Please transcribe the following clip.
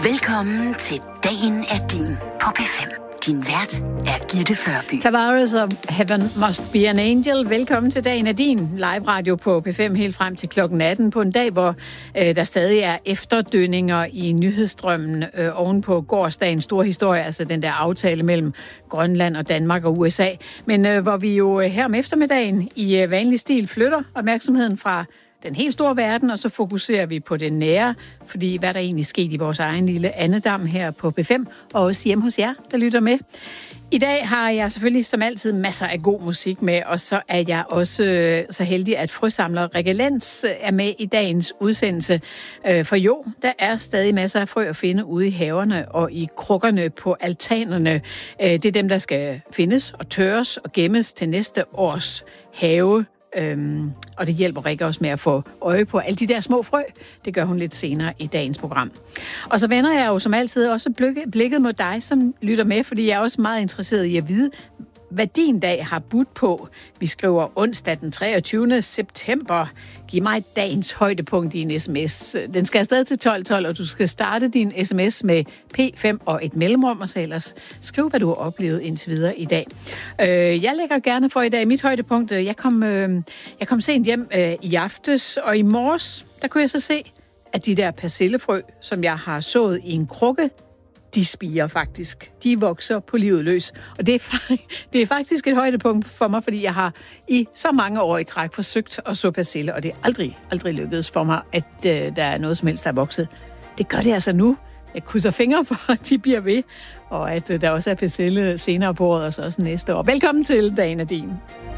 Velkommen til Dagen er din på P5. Din vært er Gitte Førby. Tavares og Heaven Must Be an Angel. Velkommen til Dagen er din. Live radio på P5 helt frem til klokken 18 på en dag, hvor der stadig er efterdønninger i nyhedsstrømmen oven på gårsdagens store historie, altså den der aftale mellem Grønland og Danmark og USA. Men hvor vi jo her om eftermiddagen i vanlig stil flytter opmærksomheden fra den helt store verden, og så fokuserer vi på det nære, fordi hvad der egentlig sket i vores egen lille andedam her på P5, og også hjemme hos jer, der lytter med. I dag har jeg selvfølgelig som altid masser af god musik med, og så er jeg også så heldig, at frøsamler Rikke Lenz er med i dagens udsendelse. For jo, der er stadig masser af frø at finde ude i haverne og i krukkerne på altanerne. Det er dem, der skal findes og tørres og gemmes til næste års have. Og det hjælper Rikke også med at få øje på alle de der små frø. Det gør hun lidt senere i dagens program. Og så vender jeg jo som altid også blikket mod dig, som lytter med, fordi jeg er også meget interesseret i at vide, hvad din dag har budt på. Vi skriver onsdag den 23. september. Giv mig dagens højdepunkt i en sms. Den skal afsted til 12.12, og du skal starte din sms med P5 og et mellemrum, og så ellers skriv, hvad du har oplevet indtil videre i dag. Jeg lægger gerne for i dag mit højdepunkt. Jeg kom sent hjem i aftes, og i morges, der kunne jeg så se, at de der persillefrø, som jeg har sået i en krukke, de spirer faktisk. De vokser på livet løs. Og det er faktisk et højdepunkt for mig, fordi jeg har i så mange år i træk forsøgt at så persille, og det er aldrig lykkedes for mig, at der er noget som helst, der er vokset. Det gør det altså nu. Jeg krydser fingre for, at de bliver ved, og at der også er persille senere på året, og så også næste år. Velkommen til Dagen er din.